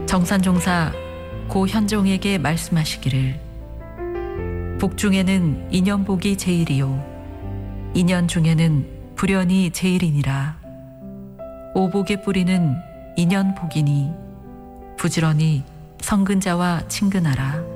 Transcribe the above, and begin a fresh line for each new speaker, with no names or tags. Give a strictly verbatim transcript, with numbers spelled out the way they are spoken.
정산종사 고 현종에게 말씀하시기를 복중에는 인연복이 제일이요 인연 중에는 불연이 제일이니라. 오복의 뿌리는 인연복이니 부지런히 성근자와 친근하라.